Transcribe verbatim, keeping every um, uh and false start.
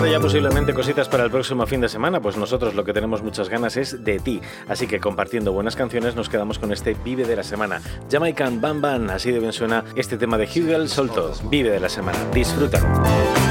preparando ya posiblemente cositas para el próximo fin de semana, pues nosotros lo que tenemos muchas ganas es de ti. Así que compartiendo buenas canciones nos quedamos con este Vive de la Semana. Jamaican Bam Bam, así de bien suena este tema de Hugel Solto, Vive de la Semana. Disfrútalo.